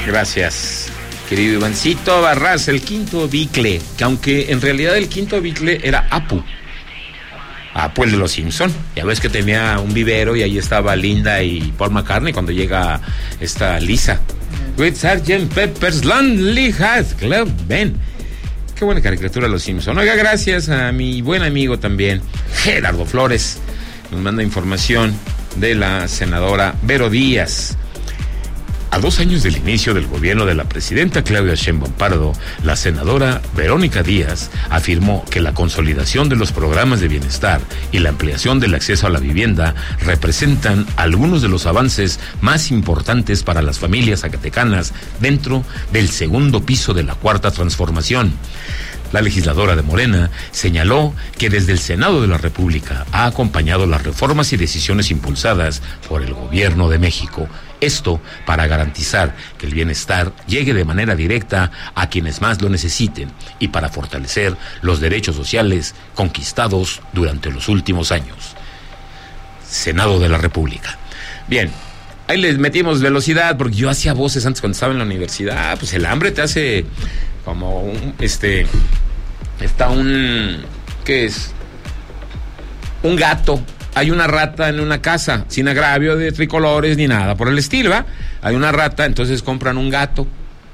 Gracias, querido Ivancito Barras, el quinto bicle, que aunque en realidad el quinto bicle era Apu, el de los Simpson. Ya ves que tenía un vivero y ahí estaba Linda y Paul McCartney cuando llega esta Lisa. With Sgt. Pepper's Lonely Hearts Club Band. Qué buena caricatura los Simpson. Oiga, gracias a mi buen amigo también, Gerardo Flores. Nos manda información de la senadora Vero Díaz. A 2 años del inicio del gobierno de la presidenta Claudia Sheinbaum Pardo, la senadora Verónica Díaz afirmó que la consolidación de los programas de bienestar y la ampliación del acceso a la vivienda representan algunos de los avances más importantes para las familias zacatecanas dentro del segundo piso de la Cuarta Transformación. La legisladora de Morena señaló que desde el Senado de la República ha acompañado las reformas y decisiones impulsadas por el Gobierno de México. Esto para garantizar que el bienestar llegue de manera directa a quienes más lo necesiten y para fortalecer los derechos sociales conquistados durante los últimos años. Senado de la República. Bien, ahí les metimos velocidad porque yo hacía voces antes cuando estaba en la universidad. Pues el hambre te hace como un, está un, ¿qué es? Un gato. Hay una rata en una casa, sin agravio de tricolores ni nada por el estilo, ¿va? Hay una rata, entonces compran un gato.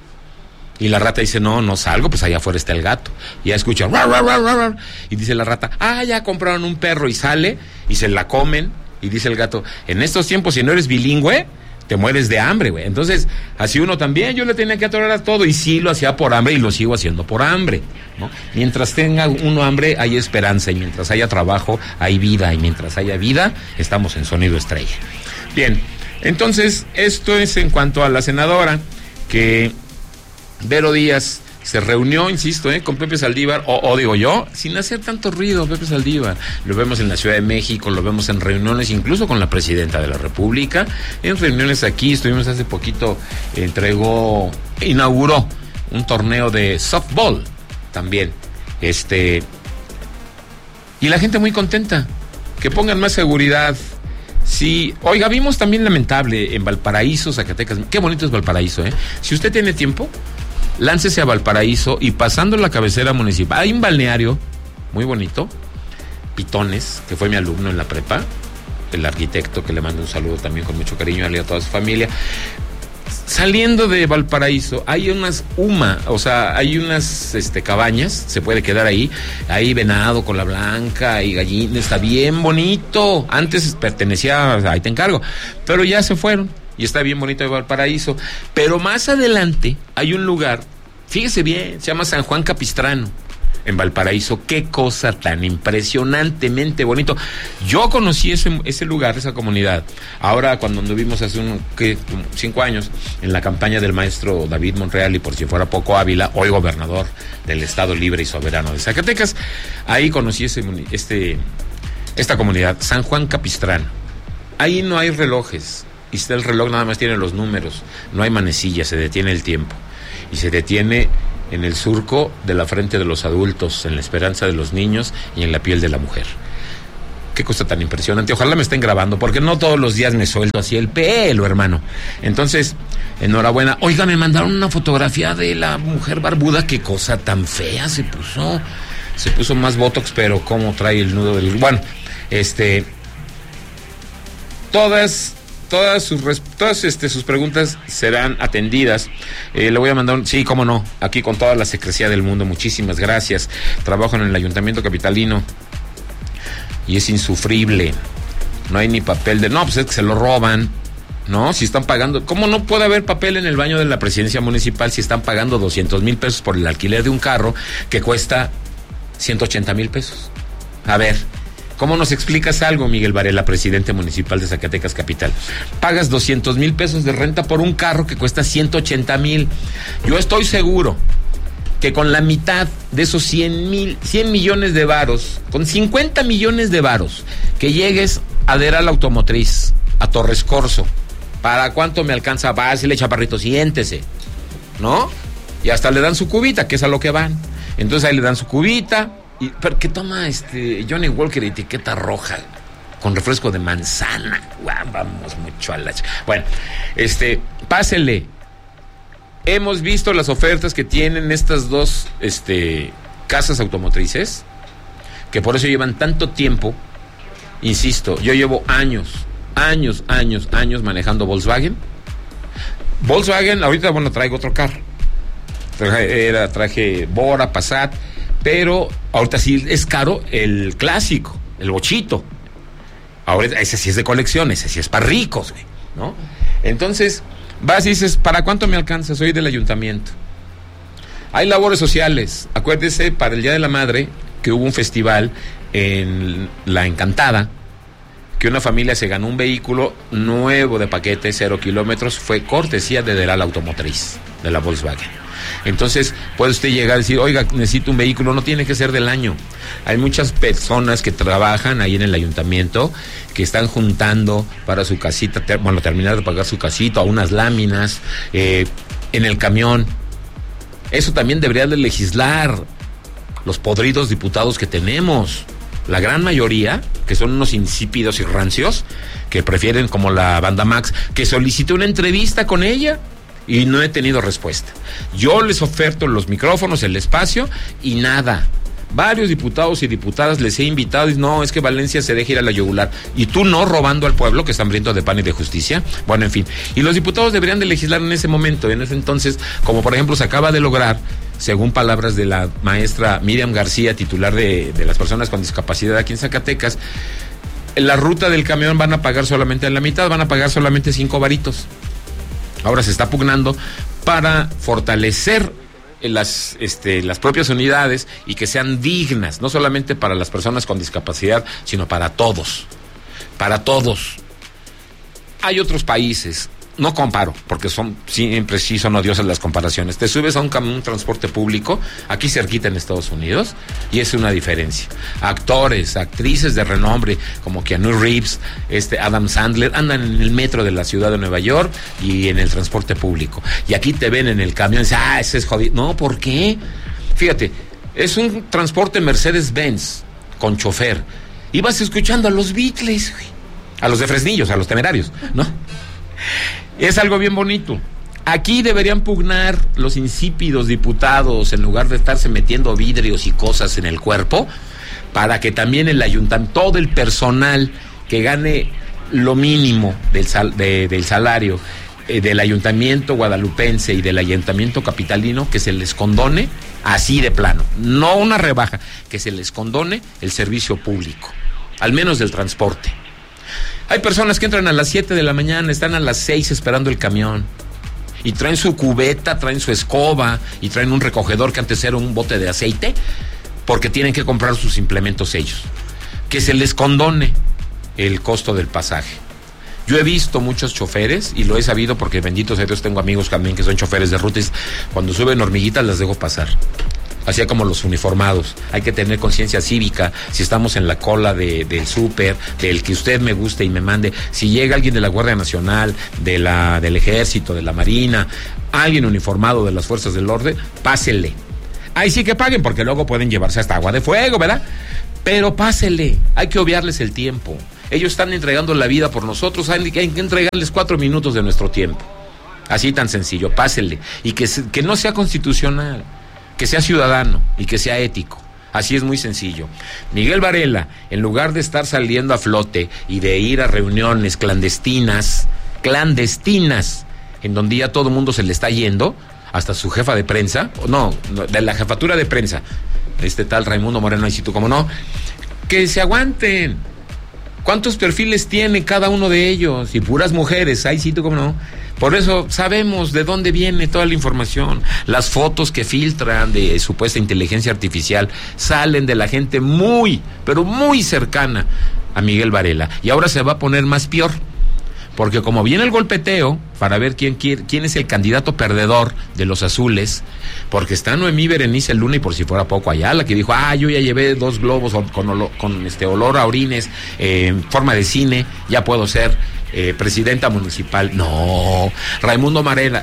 Y la rata dice, no salgo, pues allá afuera está el gato. Y ya escucha, rar, rar, rar, rar, y dice la rata, ya compraron un perro, y sale, y se la comen. Y dice el gato, en estos tiempos, si no eres bilingüe, te mueres de hambre, güey. Entonces, así uno también, yo le tenía que atorar a todo, y sí lo hacía por hambre, y lo sigo haciendo por hambre, ¿no? Mientras tenga uno hambre, hay esperanza, y mientras haya trabajo, hay vida, y mientras haya vida, estamos en Sonido Estrella. Bien, entonces, esto es en cuanto a la senadora, que Vero Díaz se reunió, insisto, con Pepe Saldívar, o digo yo, sin hacer tanto ruido, Pepe Saldívar. Lo vemos en la Ciudad de México, lo vemos en reuniones, incluso con la Presidenta de la República, en reuniones aquí, estuvimos hace poquito, inauguró un torneo de softball también, y la gente muy contenta, que pongan más seguridad. Sí, oiga, vimos también lamentable en Valparaíso, Zacatecas, qué bonito es Valparaíso, si usted tiene tiempo, láncese a Valparaíso y pasando la cabecera municipal, hay un balneario muy bonito, Pitones, que fue mi alumno en la prepa, el arquitecto, que le mando un saludo también con mucho cariño a él y a toda su familia. Saliendo de Valparaíso, hay unas hay unas cabañas, se puede quedar ahí venado con la blanca y gallina, está bien bonito. Antes pertenecía, ahí te encargo, pero ya se fueron. Y está bien bonito de Valparaíso. Pero más adelante hay un lugar, fíjese bien, se llama San Juan Capistrano, en Valparaíso. Qué cosa tan impresionantemente bonito. Yo conocí ese lugar, esa comunidad. Ahora, cuando anduvimos hace 5 años, en la campaña del maestro David Monreal, y por si fuera poco Ávila, hoy gobernador del Estado Libre y Soberano de Zacatecas, ahí conocí esta comunidad, San Juan Capistrano. Ahí no hay relojes. Y está el reloj, nada más tiene los números, no hay manecillas, se detiene el tiempo y se detiene en el surco de la frente de los adultos, en la esperanza de los niños y en la piel de la mujer. Qué cosa tan impresionante. Ojalá me estén grabando, porque no todos los días me suelto así el pelo, hermano. Entonces, enhorabuena. Oiga, me mandaron una fotografía de la mujer barbuda. Qué cosa tan fea se puso. Se puso más botox, pero cómo trae el nudo del... Bueno, Todas sus preguntas serán atendidas. Le voy a mandar sí, cómo no, aquí con toda la secrecía del mundo. Muchísimas gracias. Trabajo en el Ayuntamiento Capitalino y es insufrible. No hay ni papel no, pues es que se lo roban, ¿no? Si están pagando, ¿cómo no puede haber papel en el baño de la presidencia municipal si están pagando 200,000 pesos por el alquiler de un carro que cuesta 180,000 pesos? A ver, ¿cómo nos explicas algo, Miguel Varela, presidente municipal de Zacatecas Capital? Pagas 200,000 pesos de renta por un carro que cuesta 180,000. Yo estoy seguro que con la mitad de esos 100 millones de varos, con 50 millones de varos, que llegues a Deral Automotriz, a Torres Corso, ¿para cuánto me alcanza? Va a decirle, chaparrito, siéntese, ¿no? Y hasta le dan su cubita, que es a lo que van. Entonces ahí le dan su cubita. Pero que toma Johnny Walker, etiqueta roja, con refresco de manzana. Vamos mucho a la... Bueno, pásele hemos visto las ofertas que tienen estas dos casas automotrices, que por eso llevan tanto tiempo. Insisto, yo llevo años manejando Volkswagen. Ahorita, bueno, traigo otro carro. Traje Bora, Passat, pero ahorita sí es caro el clásico, el bochito. Ahora ese sí es de colección, ese sí es para ricos, güey, ¿no? Entonces, vas y dices, ¿para cuánto me alcanza? Soy del ayuntamiento. Hay labores sociales. Acuérdese, para el Día de la Madre, que hubo un festival en La Encantada, que una familia se ganó un vehículo nuevo de paquete, 0 kilómetros, fue cortesía de Deral Automotriz, de la Volkswagen. Entonces, puede usted llegar a decir, oiga, necesito un vehículo, no tiene que ser del año. Hay muchas personas que trabajan ahí en el ayuntamiento, que están juntando para su casita, terminar de pagar su casita, unas láminas, en el camión. Eso también debería de legislar los podridos diputados que tenemos. La gran mayoría, que son unos insípidos y rancios, que prefieren, como la banda Max, que solicité una entrevista con ella y no he tenido respuesta. Yo les oferto los micrófonos, el espacio y nada. Varios diputados y diputadas les he invitado y no, es que Valencia se deja ir a la yugular. Y tú no, robando al pueblo que está hambriento de pan y de justicia. Bueno, en fin. Y los diputados deberían de legislar en ese momento, en ese entonces, como por ejemplo se acaba de lograr, según palabras de la maestra Miriam García, titular de las personas con discapacidad aquí en Zacatecas, la ruta del camión van a pagar solamente en la mitad, van a pagar solamente 5 varitos. Ahora se está pugnando para fortalecer las propias unidades y que sean dignas, no solamente para las personas con discapacidad, sino para todos. Para todos. Hay otros países, no comparo, porque siempre son odiosas las comparaciones. Te subes a un transporte público, aquí cerquita en Estados Unidos, y es una diferencia. Actores, actrices de renombre, como Keanu Reeves, Adam Sandler, andan en el metro de la ciudad de Nueva York y en el transporte público. Y aquí te ven en el camión y dicen, ese es jodido. No, ¿por qué? Fíjate, es un transporte Mercedes-Benz con chofer. Y vas escuchando a los Beatles, güey. A los de Fresnillos, a los Temerarios, ¿no? Es algo bien bonito. Aquí deberían pugnar los insípidos diputados, en lugar de estarse metiendo vidrios y cosas en el cuerpo, para que también el ayuntamiento, todo el personal que gane lo mínimo del salario del ayuntamiento guadalupense y del ayuntamiento capitalino, que se les condone así de plano, no una rebaja, que se les condone el servicio público, al menos del transporte. Hay personas que entran a las 7 de la mañana, están a las 6 esperando el camión. Y traen su cubeta, traen su escoba y traen un recogedor que antes era un bote de aceite, porque tienen que comprar sus implementos ellos. Que se les condone el costo del pasaje. Yo he visto muchos choferes, y lo he sabido porque bendito sea Dios, tengo amigos también que son choferes de rutas. Cuando suben hormiguitas las dejo pasar. Así como los uniformados. Hay que tener conciencia cívica. Si estamos en la cola del súper, del que usted me guste y me mande, si llega alguien de la Guardia Nacional, del Ejército, de la Marina, alguien uniformado de las Fuerzas del Orden, pásele. Ahí sí que paguen, porque luego pueden llevarse hasta agua de fuego, ¿verdad? Pero pásele. Hay que obviarles el tiempo. Ellos están entregando la vida por nosotros. Hay que entregarles 4 minutos de nuestro tiempo. Así tan sencillo. Pásele. Y que no sea constitucional, que sea ciudadano y que sea ético. Así es muy sencillo. Miguel Varela, en lugar de estar saliendo a flote y de ir a reuniones clandestinas, en donde ya todo el mundo se le está yendo, hasta su jefa de prensa, de la jefatura de prensa, tal Raimundo Moreno, ahí sí tú como no, que se aguanten. ¿Cuántos perfiles tiene cada uno de ellos? Y puras mujeres, ahí sí tú como no. Por eso sabemos de dónde viene toda la información. Las fotos que filtran de supuesta inteligencia artificial salen de la gente muy, pero muy cercana a Miguel Varela. Y ahora se va a poner más peor, porque como viene el golpeteo para ver quién es el candidato perdedor de los azules, porque está Noemí Berenice Luna y por si fuera poco Ayala, que dijo, yo ya llevé 2 globos con olor a orines en forma de cine, ya puedo ser presidenta municipal. No, Raimundo Varela,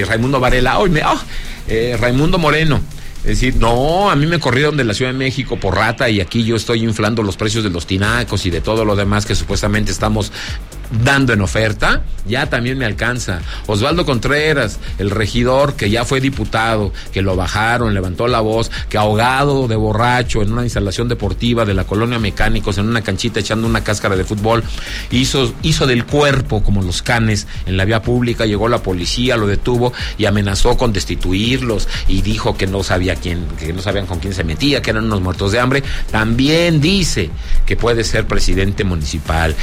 Raimundo Moreno. Es decir, no, a mí me corrieron de la Ciudad de México por rata y aquí yo estoy inflando los precios de los tinacos y de todo lo demás que supuestamente estamos dando en oferta, ya también me alcanza. Osvaldo Contreras, el regidor que ya fue diputado, que lo bajaron, levantó la voz, que ahogado de borracho en una instalación deportiva de la colonia Mecánicos, en una canchita echando una cáscara de fútbol, hizo del cuerpo como los canes en la vía pública. Llegó la policía, lo detuvo y amenazó con destituirlos, y dijo que no sabían con quién se metía, que eran unos muertos de hambre. También dice que puede ser presidente municipal.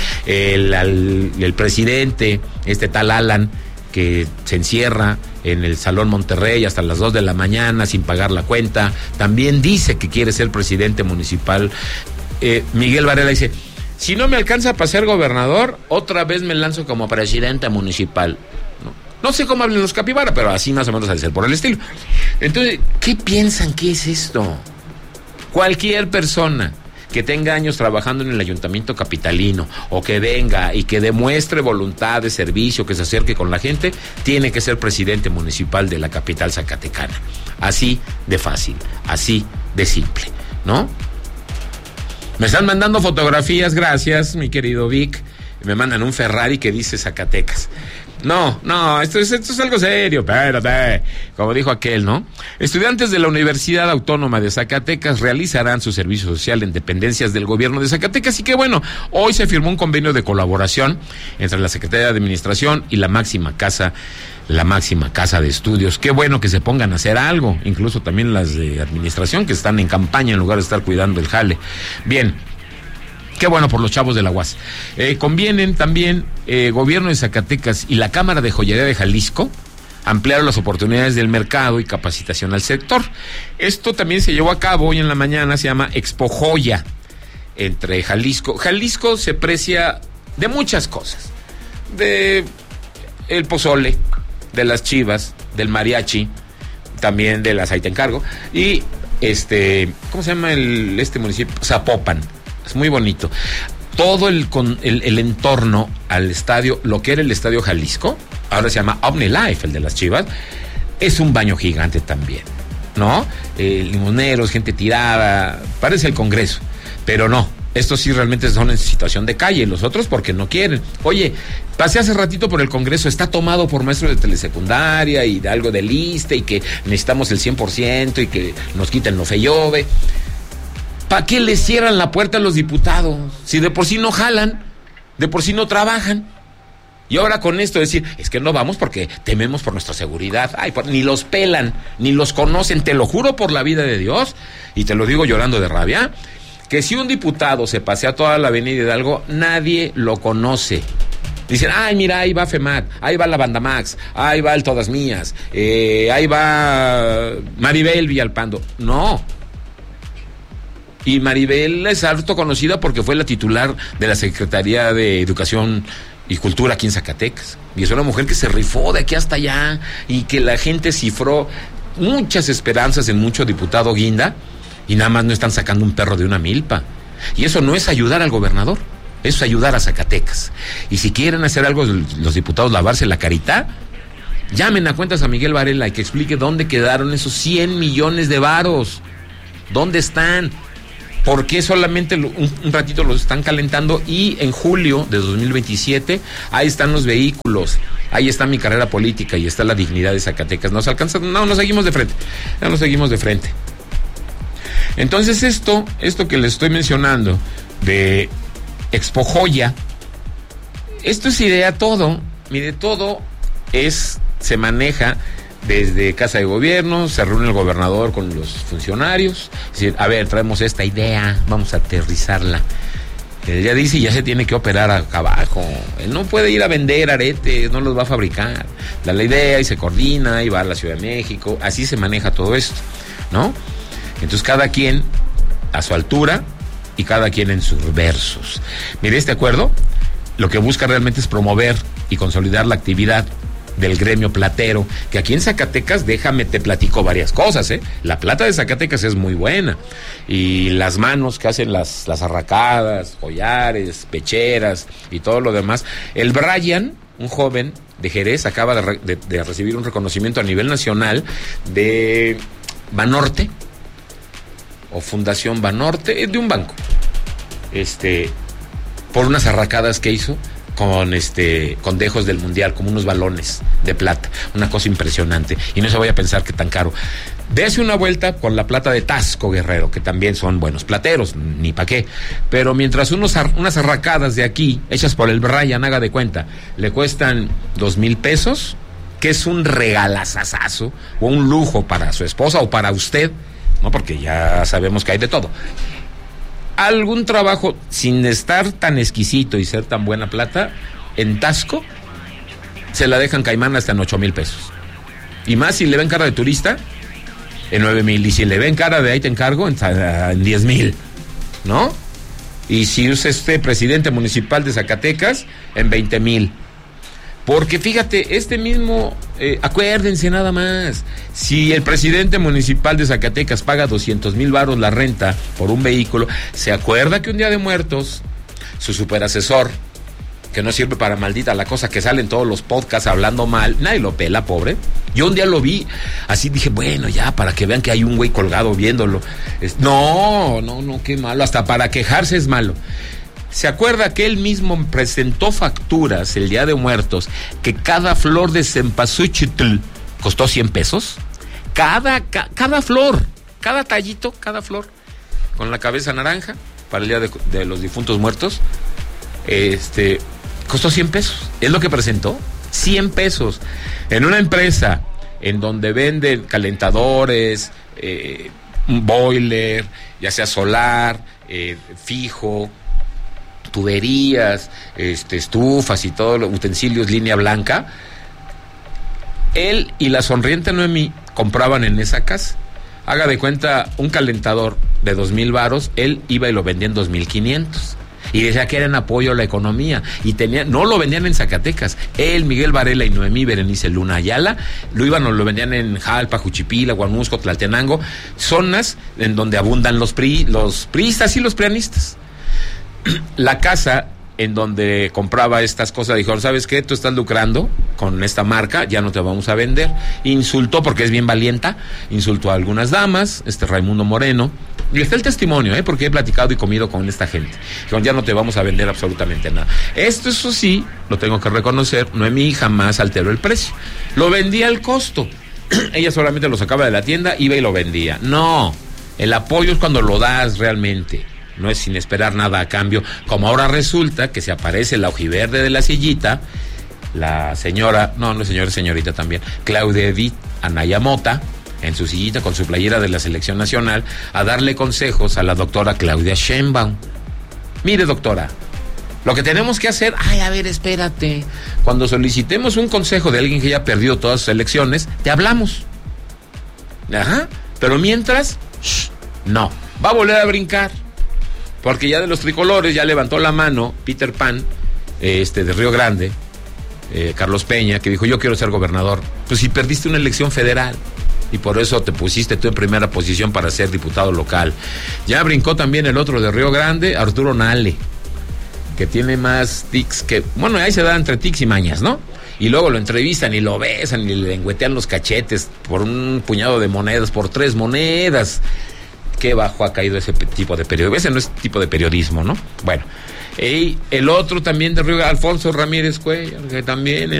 El presidente, tal Alan, que se encierra en el Salón Monterrey hasta las 2 de la mañana sin pagar la cuenta, también dice que quiere ser presidente municipal. Miguel Varela dice, si no me alcanza para ser gobernador, otra vez me lanzo como presidente municipal. No sé cómo hablan los capibara, pero así más o menos ha de ser por el estilo. Entonces, ¿qué piensan que es esto? Cualquier persona que tenga años trabajando en el ayuntamiento capitalino, o que venga y que demuestre voluntad de servicio, que se acerque con la gente, tiene que ser presidente municipal de la capital zacatecana. Así de fácil, así de simple, ¿no? Me están mandando fotografías, gracias, mi querido Vic. Me mandan un Ferrari que dice Zacatecas. No, esto es algo serio, espérate, como dijo aquel, ¿no? Estudiantes de la Universidad Autónoma de Zacatecas realizarán su servicio social en dependencias del gobierno de Zacatecas, y que bueno, hoy se firmó un convenio de colaboración entre la Secretaría de Administración y la máxima casa de estudios. Qué bueno que se pongan a hacer algo, incluso también las de administración, que están en campaña en lugar de estar cuidando el jale. Bien. Qué bueno por los chavos de la UAS. Convienen también Gobierno de Zacatecas y la Cámara de Joyería de Jalisco ampliaron las oportunidades del mercado y capacitación al sector. Esto también se llevó a cabo hoy en la mañana, se llama Expo Joya entre Jalisco. Jalisco se precia de muchas cosas. De el pozole, de las chivas, del mariachi, también del aceite en cargo. Y ¿cómo se llama este municipio? Zapopan. Es muy bonito. Todo el entorno al estadio, lo que era el Estadio Jalisco, ahora se llama OmniLife, el de las Chivas, es un baño gigante también, ¿no? Limoneros, gente tirada, parece el Congreso, pero no. Estos sí realmente son en situación de calle, los otros porque no quieren. Oye, pasé hace ratito por el Congreso, está tomado por maestros de telesecundaria y de algo del ISSSTE, y que necesitamos el 100% y que nos quiten lo feyove. ¿Para qué les cierran la puerta a los diputados? Si de por sí no jalan, de por sí no trabajan. Y ahora con esto decir, es que no vamos porque tememos por nuestra seguridad. Ay, ni los pelan, ni los conocen, te lo juro por la vida de Dios, y te lo digo llorando de rabia, que si un diputado se pasea toda la avenida Hidalgo, nadie lo conoce. Dicen, ay, mira, ahí va FEMAT, ahí va la Banda Max, ahí va el Todas Mías, ahí va Maribel Villalpando. No. Y Maribel es harto conocida porque fue la titular de la Secretaría de Educación y Cultura aquí en Zacatecas. Y es una mujer que se rifó de aquí hasta allá, y que la gente cifró muchas esperanzas en mucho diputado guinda, y nada más no están sacando un perro de una milpa. Y eso no es ayudar al gobernador, eso es ayudar a Zacatecas. Y si quieren hacer algo los diputados, lavarse la carita, llamen a cuentas a Miguel Varela y que explique dónde quedaron esos 100 millones de varos. ¿Dónde están? ¿Por qué solamente un ratito los están calentando? Y en julio de 2027, ahí están los vehículos, ahí está mi carrera política y está la dignidad de Zacatecas. Nos alcanza, no, nos seguimos de frente. Entonces esto que les estoy mencionando de Expo Joya, esto es idea todo. Mire, todo se maneja desde Casa de Gobierno, se reúne el gobernador con los funcionarios, es decir, a ver, traemos esta idea, vamos a aterrizarla. Él ya dice, ya se tiene que operar acá abajo. Él no puede ir a vender aretes, no los va a fabricar. Da la idea y se coordina y va a la Ciudad de México. Así se maneja todo esto, ¿no? Entonces cada quien a su altura y cada quien en sus versos. Mire, este acuerdo lo que busca realmente es promover y consolidar la actividad del gremio platero, que aquí en Zacatecas, déjame te platico varias cosas, la plata de Zacatecas es muy buena, y las manos que hacen las arracadas, collares, pecheras y todo lo demás. El Brian, un joven de Jerez, acaba de recibir un reconocimiento a nivel nacional de Banorte, o Fundación Banorte, de un banco, por unas arracadas que hizo con dejos del mundial, como unos balones de plata, una cosa impresionante, y no se vaya a pensar que tan caro. Dese una vuelta con la plata de Tasco, Guerrero, que también son buenos plateros, ni pa' qué, pero mientras unas arracadas de aquí, hechas por el Brian, haga de cuenta, le cuestan 2,000 pesos, que es un regalazazazo, o un lujo para su esposa o para usted, ¿no? Porque ya sabemos que hay de todo. Algún trabajo sin estar tan exquisito y ser tan buena plata, en Tasco se la dejan Caimán hasta en 8,000 pesos. Y más si le ven cara de turista, en 9,000. Y si le ven cara de ahí te encargo, en 10,000, ¿no? Y si es presidente municipal de Zacatecas, en 20,000. Porque fíjate, acuérdense nada más, si el presidente municipal de Zacatecas paga 200,000 varos la renta por un vehículo, se acuerda que un Día de Muertos, su superasesor, que no sirve para maldita la cosa, que sale en todos los podcasts hablando mal, nadie lo pela, pobre. Yo un día lo vi, así dije, bueno, ya, para que vean que hay un güey colgado viéndolo. No, qué malo, hasta para quejarse es malo. ¿Se acuerda que él mismo presentó facturas el Día de Muertos que cada flor de cempasúchil costó 100 pesos? Cada flor, cada tallito, cada flor, con la cabeza naranja, para el Día de los Difuntos Muertos, costó 100 pesos. Es lo que presentó, 100 pesos. En una empresa en donde venden calentadores, un boiler, ya sea solar, fijo, tuberías, estufas y todos los utensilios línea blanca, él y la sonriente Noemí compraban en esa casa. Haga de cuenta, un calentador de 2,000 varos, él iba y lo vendía en 2,500. Y decía que era en apoyo a la economía. Y no lo vendían en Zacatecas. Él, Miguel Varela y Noemí Berenice Luna Ayala, lo vendían en Jalpa, Juchipila, Guanusco, Tlaltenango, zonas en donde abundan los priistas y los prianistas. La casa en donde compraba estas cosas dijo, ¿sabes qué? Tú estás lucrando con esta marca, ya no te vamos a vender. Insultó, porque es bien valienta, insultó a algunas damas, Raimundo Moreno, y está el testimonio, porque he platicado y comido con esta gente. Dijeron, ya no te vamos a vender absolutamente nada. Eso sí, lo tengo que reconocer, Noemí jamás alteró el precio. Lo vendía al costo. Ella solamente lo sacaba de la tienda, iba y lo vendía. No, el apoyo es cuando lo das realmente. No es sin esperar nada a cambio, como ahora resulta que se aparece la ojiverde de la sillita, la señora, no es señora, es señorita también, Claudia Edith Anaya Mota, en su sillita con su playera de la Selección Nacional, a darle consejos a la doctora Claudia Sheinbaum. Mire, doctora, lo que tenemos que hacer, a ver, espérate, cuando solicitemos un consejo de alguien que ya ha perdido todas sus elecciones, te hablamos. Pero mientras, no, va a volver a brincar. Porque ya de los tricolores ya levantó la mano Peter Pan, de Río Grande, Carlos Peña, que dijo, yo quiero ser gobernador. Pues si perdiste una elección federal y por eso te pusiste tú en primera posición para ser diputado local. Ya brincó también el otro de Río Grande, Arturo Nale, que tiene más tics que... Bueno, ahí se da entre tics y mañas, ¿no? Y luego lo entrevistan y lo besan y le lengüetean los cachetes por un puñado de monedas, por 3 monedas. Qué bajo ha caído ese tipo de periodismo. Ese no es tipo de periodismo, ¿no? Bueno, y el otro también de Río, Alfonso Ramírez Cuellar, que también